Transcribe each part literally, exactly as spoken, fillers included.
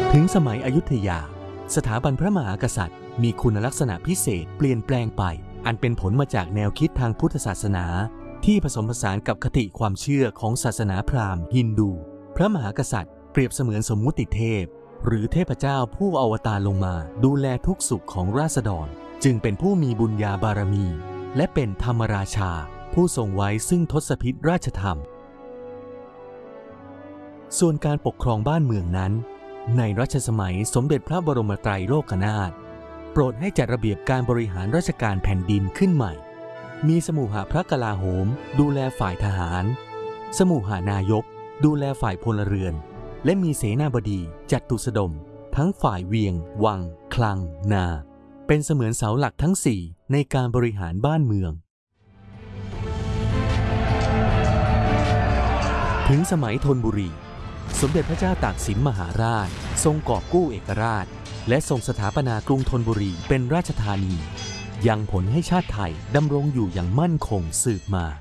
ถึงสมัยอยุธยาสถาบันพระมหากษัตริย์มีคุณลักษณะพิเศษเปลี่ยนแปลงไปอันเป็นผลมาจากแนวคิดทางพุทธศาสนาที่ผสมผสานกับคติความเชื่อของศาสนาพราหมณ์ฮินดูพระมหากษัตริย์เปรียบเสมือนสมมุติเทพหรือเทพเจ้าผู้อวตารลงมาดูแลทุกสุขของราษฎรจึงเป็นผู้มีบุญญาบารมีและเป็นธรรมราชาผู้ทรงไว้ซึ่งทศพิธราชธรรมส่วนการปกครองบ้านเมืองนั้นในรัชสมัยสมเด็จพระบรมไตรโลกนาถโปรดให้จัดระเบียบการบริหารราชการแผ่นดินขึ้นใหม่มีสมุหพระกลาโหมดูแลฝ่ายทหารสมุหานายกดูแลฝ่ายพลเรือนและมีเสนาบดีจัตุสดมทั้งฝ่ายเวียงวังคลังนาเป็นเสมือนเสาหลักทั้งสี่ในการบริหารบ้านเมืองถึงสมัยธนบุรีสมเด็จพระเจ้าตากสินมหาราชทรงกอบกู้เอกราชและทรงสถาปนากรุงธนบุรีเป็นราชธานียังผลให้ชาติไทยดำรงอยู่อย่างมั่นคงสืบมา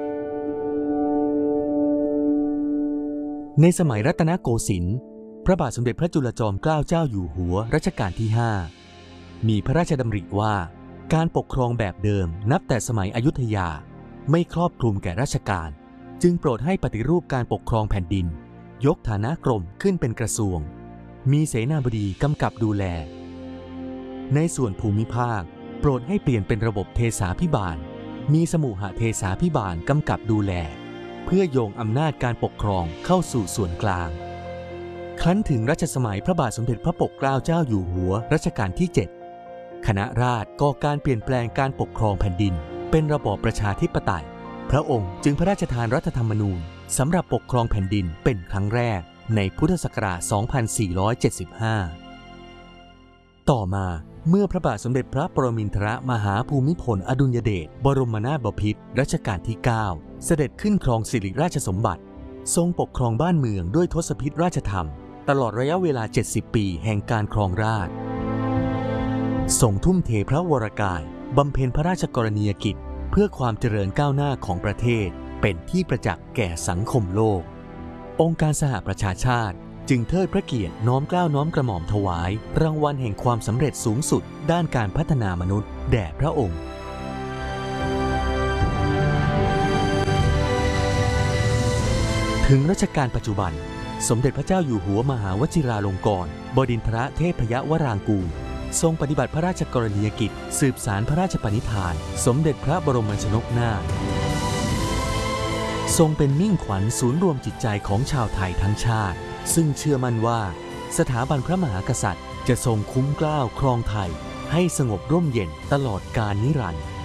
ในสมัยรัตนโกสินทร์พระบาทสมเด็จพระจุลจอมเกล้าเจ้าอยู่หัวรัชกาลที่ห้ามีพระราชดำริว่าการปกครองแบบเดิมนับแต่สมัยอยุธยาไม่ครอบคลุมแก่ราชการจึงโปรดให้ปฏิรูปการปกครองแผ่นดินยกฐานะกรมขึ้นเป็นกระทรวงมีเสนาบดีกำกับดูแลในส่วนภูมิภาคโปรดให้เปลี่ยนเป็นระบบเทสาภิบาลมีสมุหเทสาภิบาลกำกับดูแลเพื่อโยงอำนาจการปกครองเข้าสู่ส่วนกลางครั้นถึงรัชสมัยพระบาทสมเด็จพระปกเกล้าเจ้าอยู่หัวรัชกาลที่เจ็ดคณะราษฎรก่อการเปลี่ยนแปลงการปกครองแผ่นดินเป็นระบอบประชาธิปไตยพระองค์จึงพระราชทานรัฐธรรมนูญสำหรับปกครองแผ่นดินเป็นครั้งแรกในพุทธศักราช สองพันสี่ร้อยเจ็ดสิบห้า ต่อมาเมื่อพระบาทสมเด็จพระปรมินทรมหาภูมิพลอดุลยเดชบรมนาถบพิตรรัชกาลที่ เก้า เสด็จขึ้นครองสิริราชสมบัติทรงปกครองบ้านเมืองด้วยทศพิธราชธรรมตลอดระยะเวลา เจ็ดสิบ ปีแห่งการครองราชย์ทรงทุ่มเทพระวรกายบำเพ็ญพระราชกรณียกิจเพื่อความเจริญก้าวหน้าของประเทศเป็นที่ประจักษ์แก่สังคมโลกองค์การสหประชาชาติจึงเทิดพระเกียรติน้อมเกล้าน้อมกระหม่อมถวายรางวัลแห่งความสำเร็จสูงสุดด้านการพัฒนามนุษย์แด่พระองค์ถึงรัชกาลปัจจุบันสมเด็จพระเจ้าอยู่หัวมหาวชิราลงกรณ์บดินทรเทพยวรางกูรทรงปฏิบัติพระราชกรณียกิจสืบสารพระราชปณิธานสมเด็จพระบรมชนกนาถทรงเป็นมิ่งขวัญศูนย์รวมจิตใจของชาวไทยทั้งชาติซึ่งเชื่อมั่นว่าสถาบันพระมหากษัตริย์จะทรงคุ้มเกล้าครองไทยให้สงบร่มเย็นตลอดกาลนิรันดร์